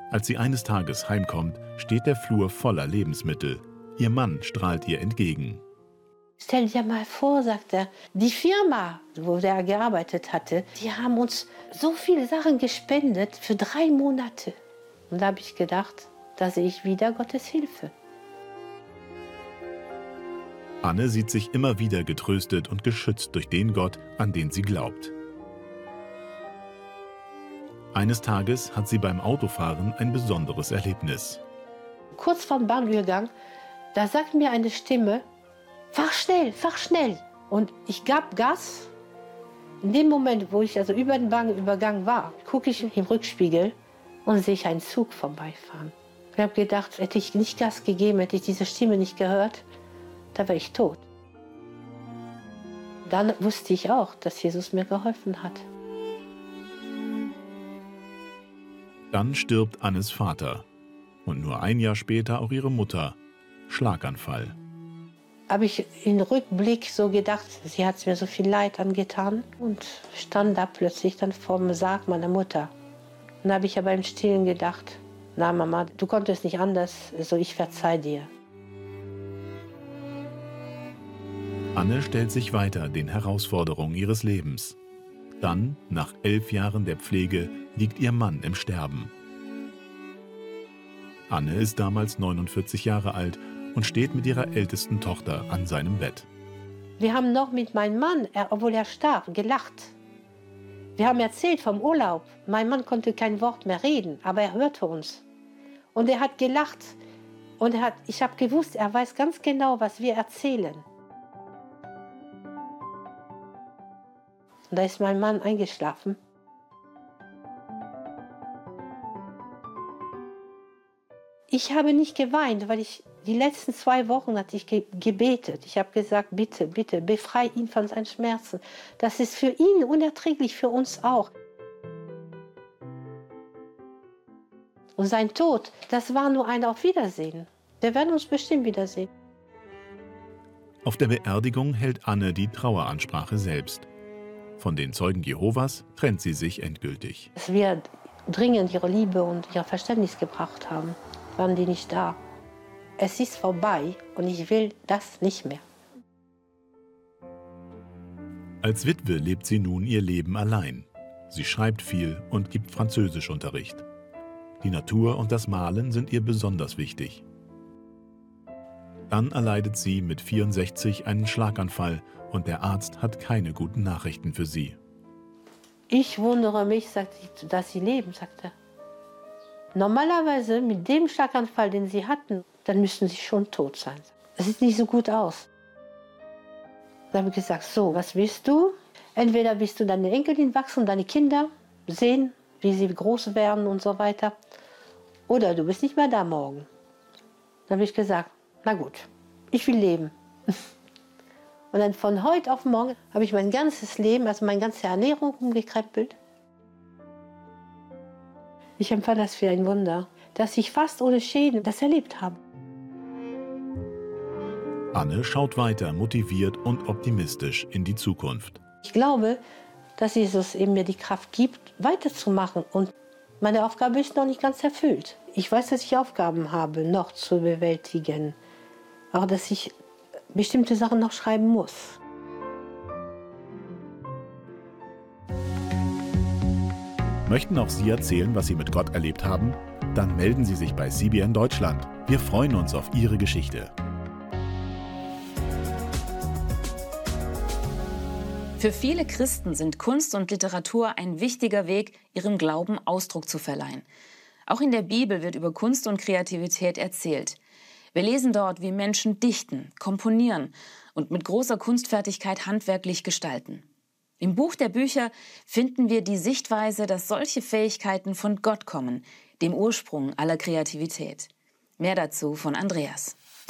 Als sie eines Tages heimkommt, steht der Flur voller Lebensmittel. Ihr Mann strahlt ihr entgegen. Stell dir mal vor, sagt er, die Firma, wo er gearbeitet hatte, die haben uns so viele Sachen gespendet für 3 Monate. Und da habe ich gedacht, da sehe ich wieder Gottes Hilfe. Anne sieht sich immer wieder getröstet und geschützt durch den Gott, an den sie glaubt. Eines Tages hat sie beim Autofahren ein besonderes Erlebnis. Kurz vorm Bahnübergang, da sagt mir eine Stimme, fahr schnell, fahr schnell. Und ich gab Gas. In dem Moment, wo ich also über den Bahnübergang war, gucke ich im Rückspiegel und sehe ich einen Zug vorbeifahren. Ich habe gedacht, hätte ich nicht Gas gegeben, hätte ich diese Stimme nicht gehört, da wäre ich tot. Dann wusste ich auch, dass Jesus mir geholfen hat. Dann stirbt Annes Vater und nur ein Jahr später auch ihre Mutter. Schlaganfall. Habe ich im Rückblick so gedacht, sie hat mir so viel Leid angetan und stand da plötzlich dann vor dem Sarg meiner Mutter. Dann habe ich aber im Stillen gedacht, na Mama, du konntest nicht anders, so ich verzeih dir. Anne stellt sich weiter den Herausforderungen ihres Lebens. Dann, nach 11 Jahren der Pflege, liegt ihr Mann im Sterben. Anne ist damals 49 Jahre alt und steht mit ihrer ältesten Tochter an seinem Bett. Wir haben noch mit meinem Mann, obwohl er starb, gelacht. Wir haben erzählt vom Urlaub. Mein Mann konnte kein Wort mehr reden, aber er hörte uns. Und er hat gelacht. Und ich habe gewusst, er weiß ganz genau, was wir erzählen. Und da ist mein Mann eingeschlafen. Ich habe nicht geweint, weil die letzten 2 Wochen hatte ich gebetet. Ich habe gesagt, bitte, bitte, befreie ihn von seinen Schmerzen. Das ist für ihn unerträglich, für uns auch. Und sein Tod, das war nur ein Auf Wiedersehen. Wir werden uns bestimmt wiedersehen. Auf der Beerdigung hält Anne die Traueransprache selbst. Von den Zeugen Jehovas trennt sie sich endgültig. Dass wir dringend ihre Liebe und ihr Verständnis gebracht haben, waren die nicht da. Es ist vorbei und ich will das nicht mehr. Als Witwe lebt sie nun ihr Leben allein. Sie schreibt viel und gibt Französischunterricht. Die Natur und das Malen sind ihr besonders wichtig. Dann erleidet sie mit 64 einen Schlaganfall und der Arzt hat keine guten Nachrichten für sie. Ich wundere mich, sagt sie, dass sie leben, sagt er. Normalerweise mit dem Schlaganfall, den sie hatten, dann müssten sie schon tot sein. Es sieht nicht so gut aus. Dann habe ich gesagt, so, was willst du? Entweder willst du deine Enkelin wachsen, deine Kinder sehen, wie sie groß werden und so weiter. Oder du bist nicht mehr da morgen. Dann habe ich gesagt, na gut, ich will leben. Und dann von heute auf morgen habe ich mein ganzes Leben, also meine ganze Ernährung umgekrempelt. Ich empfand das für ein Wunder, dass ich fast ohne Schäden das erlebt habe. Anne schaut weiter motiviert und optimistisch in die Zukunft. Ich glaube, dass Jesus eben mir die Kraft gibt, weiterzumachen. Und meine Aufgabe ist noch nicht ganz erfüllt. Ich weiß, dass ich Aufgaben habe, noch zu bewältigen. Aber dass ich bestimmte Sachen noch schreiben muss. Möchten auch Sie erzählen, was Sie mit Gott erlebt haben? Dann melden Sie sich bei CBN Deutschland. Wir freuen uns auf Ihre Geschichte. Für viele Christen sind Kunst und Literatur ein wichtiger Weg, ihrem Glauben Ausdruck zu verleihen. Auch in der Bibel wird über Kunst und Kreativität erzählt. Wir lesen dort, wie Menschen dichten, komponieren und mit großer Kunstfertigkeit handwerklich gestalten. Im Buch der Bücher finden wir die Sichtweise, dass solche Fähigkeiten von Gott kommen, dem Ursprung aller Kreativität. Mehr dazu von Andreas.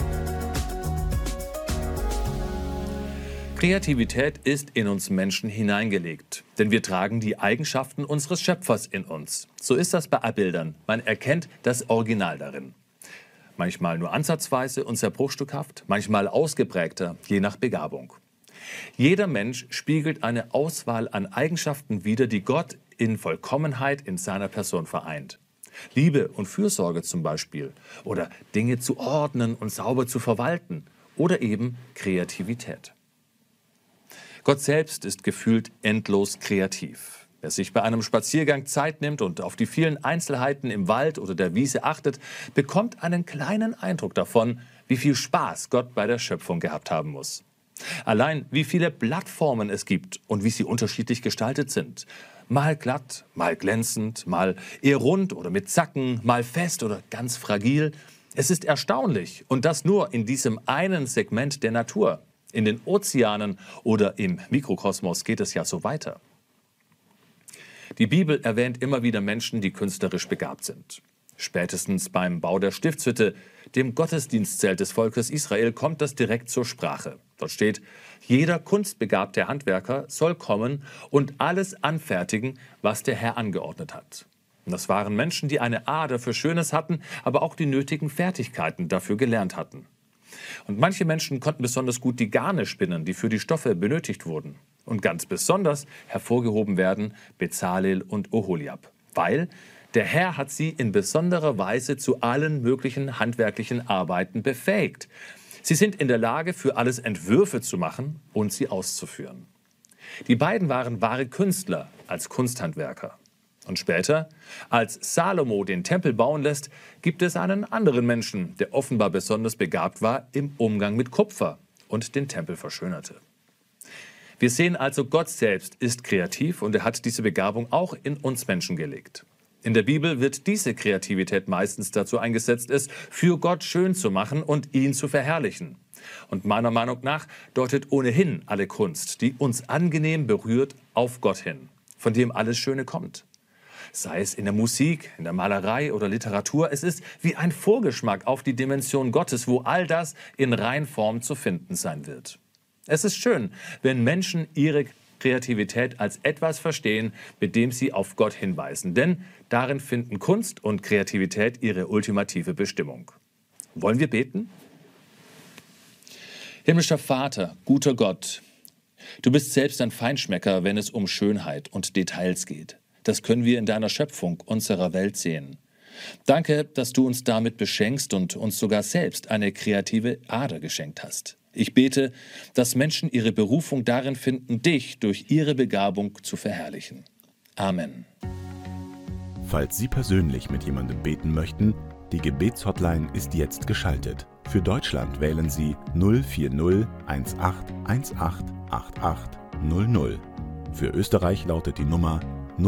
Kreativität ist in uns Menschen hineingelegt, denn wir tragen die Eigenschaften unseres Schöpfers in uns. So ist das bei Abbildern. Man erkennt das Original darin. Manchmal nur ansatzweise und sehr bruchstückhaft, manchmal ausgeprägter, je nach Begabung. Jeder Mensch spiegelt eine Auswahl an Eigenschaften wider, die Gott in Vollkommenheit in seiner Person vereint. Liebe und Fürsorge zum Beispiel. Oder Dinge zu ordnen und sauber zu verwalten. Oder eben Kreativität. Gott selbst ist gefühlt endlos kreativ. Wer sich bei einem Spaziergang Zeit nimmt und auf die vielen Einzelheiten im Wald oder der Wiese achtet, bekommt einen kleinen Eindruck davon, wie viel Spaß Gott bei der Schöpfung gehabt haben muss. Allein wie viele Blattformen es gibt und wie sie unterschiedlich gestaltet sind. Mal glatt, mal glänzend, mal eher rund oder mit Zacken, mal fest oder ganz fragil. Es ist erstaunlich und das nur in diesem einen Segment der Natur. In den Ozeanen oder im Mikrokosmos geht es ja so weiter. Die Bibel erwähnt immer wieder Menschen, die künstlerisch begabt sind. Spätestens beim Bau der Stiftshütte, dem Gottesdienstzelt des Volkes Israel, kommt das direkt zur Sprache. Dort steht, jeder kunstbegabte Handwerker soll kommen und alles anfertigen, was der Herr angeordnet hat. Und das waren Menschen, die eine Ader für Schönes hatten, aber auch die nötigen Fertigkeiten dafür gelernt hatten. Und manche Menschen konnten besonders gut die Garne spinnen, die für die Stoffe benötigt wurden. Und ganz besonders hervorgehoben werden Bezalel und Oholiab, weil der Herr hat sie in besonderer Weise zu allen möglichen handwerklichen Arbeiten befähigt. Sie sind in der Lage, für alles Entwürfe zu machen und sie auszuführen. Die beiden waren wahre Künstler als Kunsthandwerker. Und später, als Salomo den Tempel bauen lässt, gibt es einen anderen Menschen, der offenbar besonders begabt war im Umgang mit Kupfer und den Tempel verschönerte. Wir sehen also, Gott selbst ist kreativ und er hat diese Begabung auch in uns Menschen gelegt. In der Bibel wird diese Kreativität meistens dazu eingesetzt, es für Gott schön zu machen und ihn zu verherrlichen. Und meiner Meinung nach deutet ohnehin alle Kunst, die uns angenehm berührt, auf Gott hin, von dem alles Schöne kommt. Sei es in der Musik, in der Malerei oder Literatur, es ist wie ein Vorgeschmack auf die Dimension Gottes, wo all das in Reinform zu finden sein wird. Es ist schön, wenn Menschen ihre Kreativität als etwas verstehen, mit dem sie auf Gott hinweisen. Denn darin finden Kunst und Kreativität ihre ultimative Bestimmung. Wollen wir beten? Himmlischer Vater, guter Gott, du bist selbst ein Feinschmecker, wenn es um Schönheit und Details geht. Das können wir in deiner Schöpfung unserer Welt sehen. Danke, dass du uns damit beschenkst und uns sogar selbst eine kreative Ader geschenkt hast. Ich bete, dass Menschen ihre Berufung darin finden, dich durch ihre Begabung zu verherrlichen. Amen. Falls Sie persönlich mit jemandem beten möchten, die Gebetshotline ist jetzt geschaltet. Für Deutschland wählen Sie 040 18 18 88 00. Für Österreich lautet die Nummer